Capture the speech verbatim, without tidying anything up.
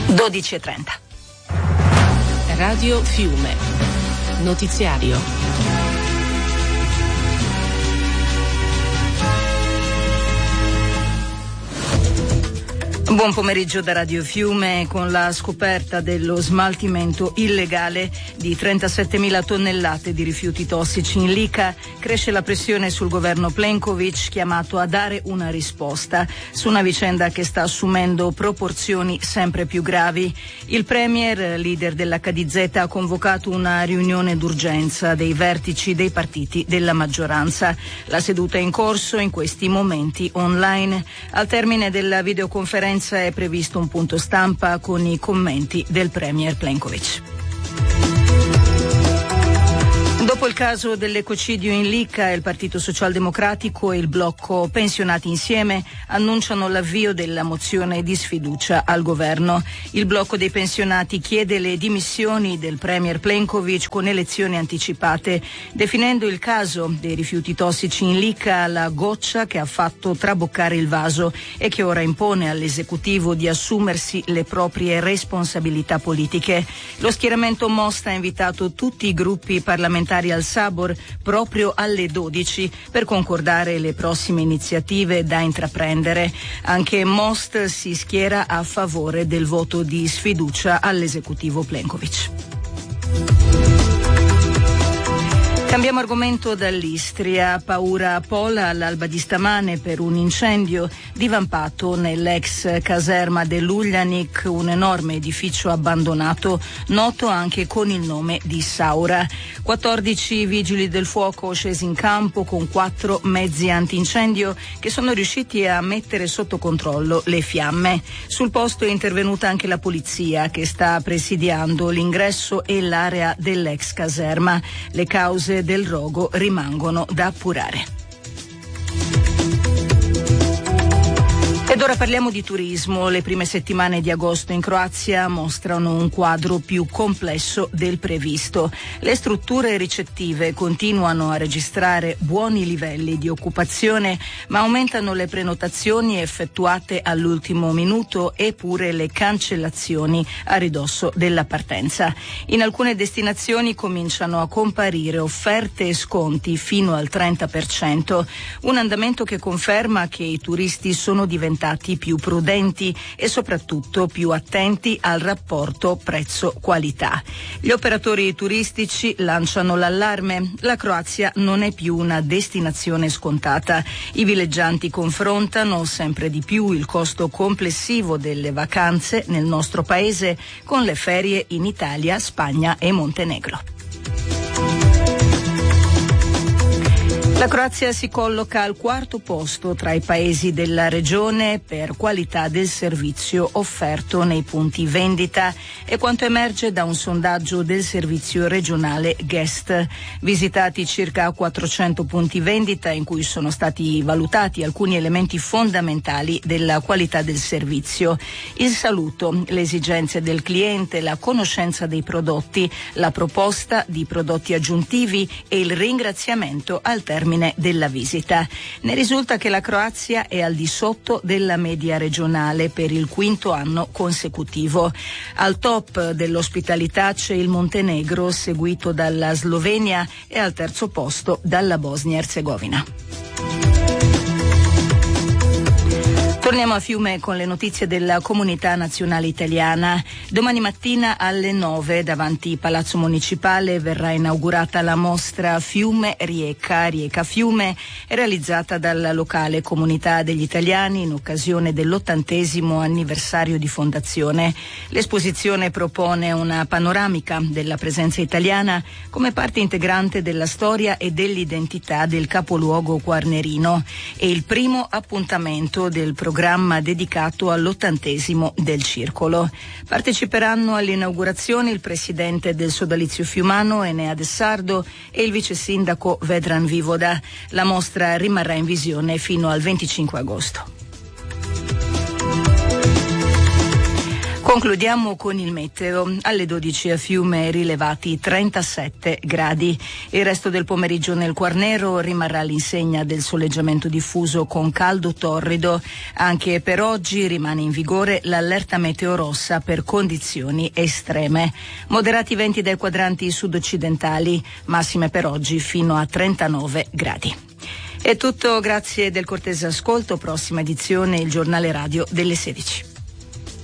dodici e trenta. Radio Fiume. Notiziario. Buon pomeriggio da Radio Fiume. Con la scoperta dello smaltimento illegale di trentasettemila tonnellate di rifiuti tossici in Lica, cresce la pressione sul governo Plenković, chiamato a dare una risposta su una vicenda che sta assumendo proporzioni sempre più gravi. Il premier, leader dell'H D Z, ha convocato una riunione d'urgenza dei vertici dei partiti della maggioranza. La seduta è in corso in questi momenti online. Al termine della videoconferenza è previsto un punto stampa con i commenti del premier Plenković. Dopo il caso dell'ecocidio in Lica, il Partito Socialdemocratico e il blocco Pensionati Insieme annunciano l'avvio della mozione di sfiducia al governo. Il blocco dei pensionati chiede le dimissioni del premier Plenković con elezioni anticipate, definendo il caso dei rifiuti tossici in Lica la goccia che ha fatto traboccare il vaso e che ora impone all'esecutivo di assumersi le proprie responsabilità politiche. Lo schieramento Most ha invitato tutti i gruppi parlamentari al Sabor proprio alle dodici per concordare le prossime iniziative da intraprendere. Anche Most si schiera a favore del voto di sfiducia all'esecutivo Plenković. Cambiamo argomento dall'Istria. Paura a Pola all'alba di stamane per un incendio divampato nell'ex caserma dell'Uljanic, un enorme edificio abbandonato noto anche con il nome di Saura. quattordici vigili del fuoco scesi in campo con quattro mezzi antincendio che sono riusciti a mettere sotto controllo le fiamme. Sul posto è intervenuta anche la polizia che sta presidiando l'ingresso e l'area dell'ex caserma. Le cause del rogo rimangono da appurare. Ed ora parliamo di turismo. Le prime settimane di agosto in Croazia mostrano un quadro più complesso del previsto. Le strutture ricettive continuano a registrare buoni livelli di occupazione, ma aumentano le prenotazioni effettuate all'ultimo minuto e pure le cancellazioni a ridosso della partenza. In alcune destinazioni cominciano a comparire offerte e sconti fino al trenta per cento, un andamento che conferma che i turisti sono diventati più prudenti e soprattutto più attenti al rapporto prezzo-qualità. Gli operatori turistici lanciano l'allarme. La Croazia non è più una destinazione scontata. I villeggianti confrontano sempre di più il costo complessivo delle vacanze nel nostro paese con le ferie in Italia, Spagna e Montenegro. La Croazia si colloca al quarto posto tra i paesi della regione per qualità del servizio offerto nei punti vendita, è quanto emerge da un sondaggio del servizio regionale Guest. Visitati circa quattrocento punti vendita in cui sono stati valutati alcuni elementi fondamentali della qualità del servizio: il saluto, le esigenze del cliente, la conoscenza dei prodotti, la proposta di prodotti aggiuntivi e il ringraziamento al termine della visita. Ne risulta che la Croazia è al di sotto della media regionale per il quinto anno consecutivo. Al top dell'ospitalità c'è il Montenegro, seguito dalla Slovenia, e al terzo posto dalla Bosnia-Erzegovina. Torniamo a Fiume con le notizie della Comunità Nazionale Italiana. Domani mattina alle nove davanti Palazzo Municipale verrà inaugurata la mostra Fiume Rieca, Rieca Fiume, realizzata dalla locale Comunità degli Italiani in occasione dell'ottantesimo anniversario di fondazione. L'esposizione propone una panoramica della presenza italiana come parte integrante della storia e dell'identità del capoluogo quarnerino. È il primo appuntamento del programma dedicato all'ottantesimo del Circolo. Parteciperanno all'inaugurazione il presidente del sodalizio fiumano Enea De Sardo e il vice sindaco Vedran Vivoda. La mostra rimarrà in visione fino al venticinque agosto. Concludiamo con il meteo. Alle dodici a Fiume rilevati trentasette gradi. Il resto del pomeriggio nel Quarnero rimarrà all'insegna del soleggiamento diffuso con caldo torrido. Anche per oggi rimane in vigore l'allerta meteo rossa per condizioni estreme. Moderati venti dai quadranti sud-occidentali, massime per oggi fino a trentanove gradi. È tutto, grazie del cortese ascolto. Prossima edizione il giornale radio delle sedici.